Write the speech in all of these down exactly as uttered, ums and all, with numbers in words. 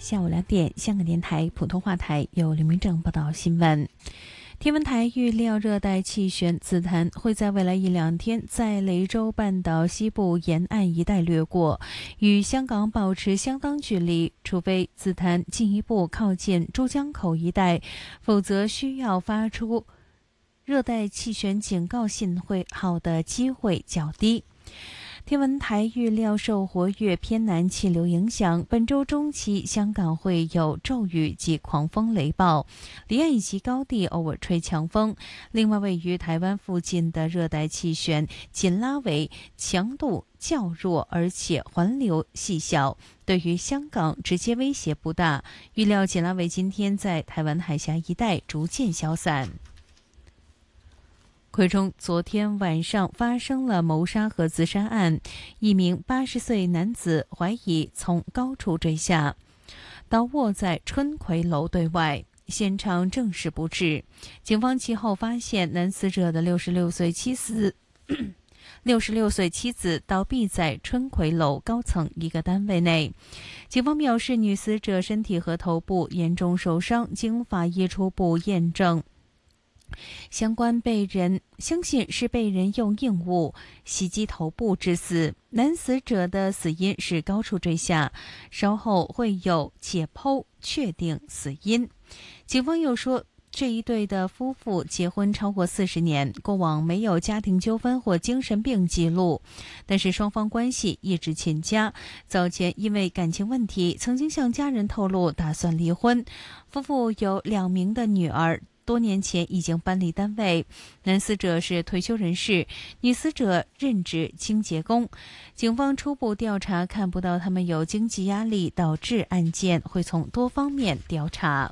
下午两点，香港电台普通话台由刘明正报道新闻。天文台预料热带气旋紫檀会在未来一两天在雷州半岛西部沿岸一带掠过，与香港保持相当距离，除非紫檀进一步靠近珠江口一带，否则需要发出热带气旋警告信号的机会较低。天文台预料受活跃偏南气流影响，本周中期香港会有骤雨及狂风雷暴，离岸以及高地偶尔吹强风。另外，位于台湾附近的热带气旋紧拉维强度较弱，而且环流细小，对于香港直接威胁不大。预料紧拉维今天在台湾海峡一带逐渐消散。葵中昨天晚上发生了谋杀和自杀案，一名八十岁男子怀疑从高处坠下，倒卧在春葵楼对外，现场证实不治。警方其后发现男死者的六十六岁妻子六十六岁妻子倒闭在春葵楼高层一个单位内。警方表示，女死者身体和头部严重受伤，经法医初步验证，相关被人相信是被人用硬物袭击头部致死。男死者的死因是高处坠下，稍后会有解剖确定死因。警方又说，这一对的夫妇结婚超过四十年，过往没有家庭纠纷或精神病记录，但是双方关系一直欠佳。早前因为感情问题，曾经向家人透露打算离婚。夫妇有两名的女儿，多年前已经搬离单位。男死者是退休人士，女死者任职清洁工。警方初步调查看不到他们有经济压力导致案件，会从多方面调查。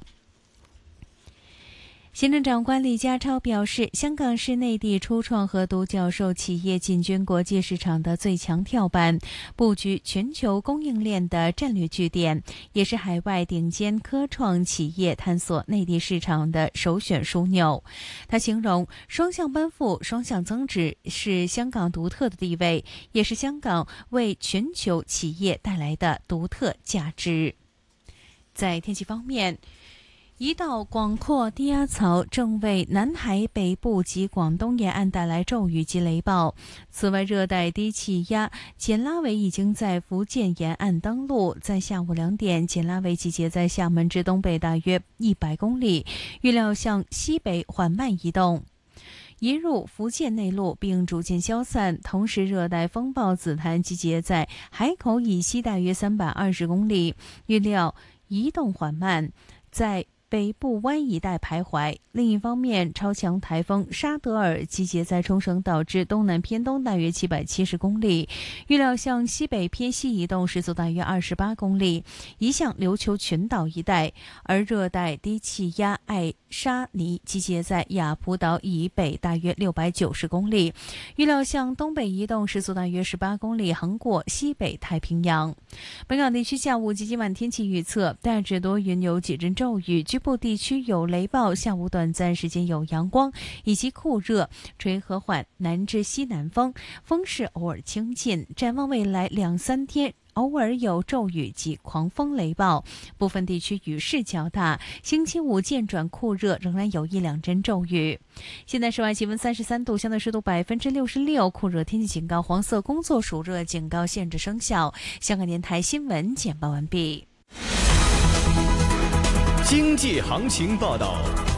行政长官李家超表示，香港是内地初创和独角兽企业进军国际市场的最强跳板，布局全球供应链的战略据点，也是海外顶尖科创企业探索内地市场的首选枢纽。他形容双向奔赴、双向增值是香港独特的地位，也是香港为全球企业带来的独特价值。在天气方面，一道广阔低压槽正为南海北部及广东沿岸带来骤雨及雷暴。此外，热带低气压简拉维已经在福建沿岸登陆，在下午两点，简拉维集结在厦门至东北大约一百公里，预料向西北缓慢移动，移入福建内陆并逐渐消散。同时，热带风暴紫檀集结在海口以西大约三百二十公里，预料移动缓慢，在北部湾一带徘徊。另一方面，超强台风沙德尔集结在冲绳岛至东南偏东大约七百七十公里，预料向西北偏西移动，时速大约二十八公里，移向琉球群岛一带。而热带低气压艾沙尼集结在雅浦岛以北大约六百九十公里，预料向东北移动，时速大约十八公里，横过西北太平洋。本港地区下午及今晚天气预测，大致多云，有几阵骤雨，局部地区有雷暴，下午短暂时间有阳光以及酷热，吹和缓南至西南风，风势偶尔清劲。展望未来两三天，偶尔有骤雨及狂风雷暴，部分地区雨势较大。星期五渐转酷热，仍然有一两阵骤雨。现在室外气温三十三度，相对湿度百分之六十六，酷热天气警告、黄色工作暑热警告限制生效。香港电台新闻简报完毕。 经济行情报道。